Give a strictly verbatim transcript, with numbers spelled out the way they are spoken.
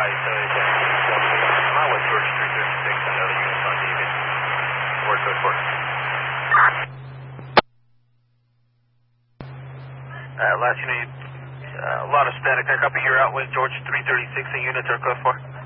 so it's I'm out with George three thirty-six and the other units on David. Word code four. Uh, last unit, uh, a lot of static there. Copy, you're out with George three thirty-six and units are code four.